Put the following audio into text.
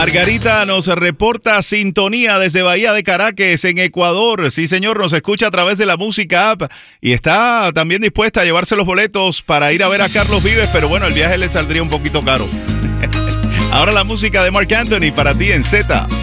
Margarita nos reporta sintonía desde Bahía de Caracas, en Ecuador. Sí, señor, nos escucha a través de la Música App y está también dispuesta a llevarse los boletos para ir a ver a Carlos Vives, pero bueno, el viaje le saldría un poquito caro. Ahora la música de Marc Anthony para ti en Z.